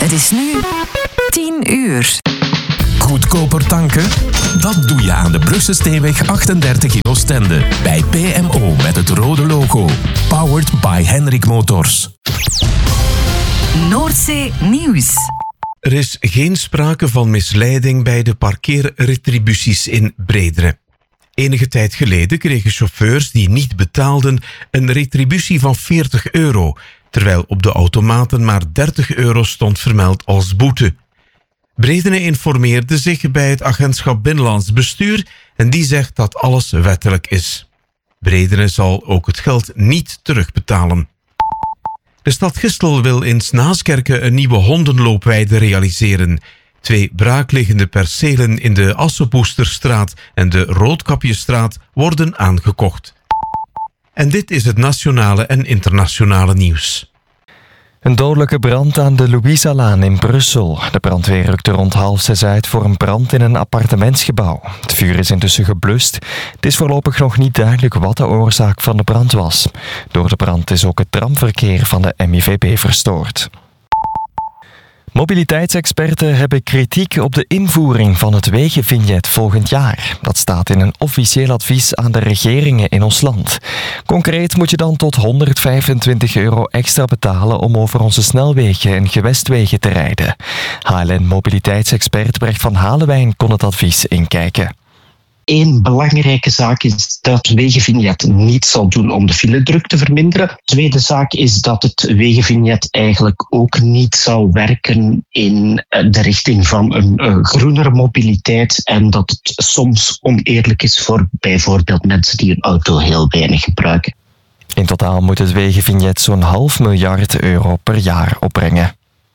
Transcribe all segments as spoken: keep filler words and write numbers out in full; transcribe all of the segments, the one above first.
Het is nu tien uur. Goedkoper tanken? Dat doe je aan de Brugse-Steenweg achtendertig in Oostende. Bij P M O met het rode logo. Powered by Henrik Motors. Noordzee Nieuws. Er is geen sprake van misleiding bij de parkeerretributies in Bredere. Enige tijd geleden kregen chauffeurs die niet betaalden een retributie van veertig euro, terwijl op de automaten maar dertig euro stond vermeld als boete. Bredene informeerde zich bij het agentschap Binnenlands Bestuur en die zegt dat alles wettelijk is. Bredene zal ook het geld niet terugbetalen. De stad Gistel wil in 's Naaskerke een nieuwe hondenloopweide realiseren. Twee braakliggende percelen in de Assepoesterstraat en de Roodkapjestraat worden aangekocht. En dit is het nationale en internationale nieuws. Een dodelijke brand aan de Louisa-laan in Brussel. De brandweer rukte rond half zes uit voor een brand in een appartementsgebouw. Het vuur is intussen geblust. Het is voorlopig nog niet duidelijk wat de oorzaak van de brand was. Door de brand is ook het tramverkeer van de M I V B verstoord. Mobiliteitsexperten hebben kritiek op de invoering van het wegenvignet volgend jaar. Dat staat in een officieel advies aan de regeringen in ons land. Concreet moet je dan tot honderdvijfentwintig euro extra betalen om over onze snelwegen en gewestwegen te rijden. H L N-mobiliteitsexpert Brecht van Halewijn kon het advies inkijken. Eén belangrijke zaak is dat het wegenvignet niet zal doen om de filedruk te verminderen. Tweede zaak is dat het wegenvignet eigenlijk ook niet zal werken in de richting van een groenere mobiliteit en dat het soms oneerlijk is voor bijvoorbeeld mensen die een auto heel weinig gebruiken. In totaal moet het wegenvignet zo'n half miljard euro per jaar opbrengen.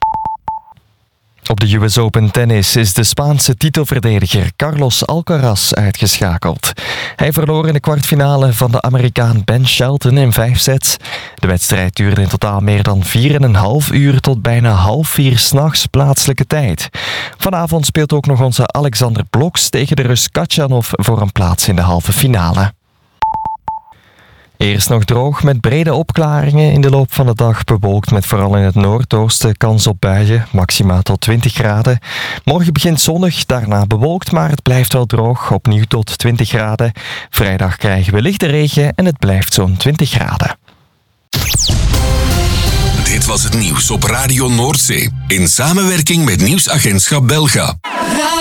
Op de U S Open Tennis is de Spaanse titelverdediger Carlos Alcaraz uitgeschakeld. Hij verloor in de kwartfinale van de Amerikaan Ben Shelton in vijf sets. De wedstrijd duurde in totaal meer dan vier en een half uur tot bijna half vier 's nachts plaatselijke tijd. Vanavond speelt ook nog onze Alexander Bloks tegen de Rus Katjanov voor een plaats in de halve finale. Eerst nog droog met brede opklaringen. In de loop van de dag bewolkt met vooral in het noordoosten kans op buien, maximaal tot twintig graden. Morgen begint zonnig, daarna bewolkt, maar het blijft wel droog, opnieuw tot twintig graden. Vrijdag krijgen we lichte regen en het blijft zo'n twintig graden. Dit was het nieuws op Radio Noordzee in samenwerking met nieuwsagentschap Belga.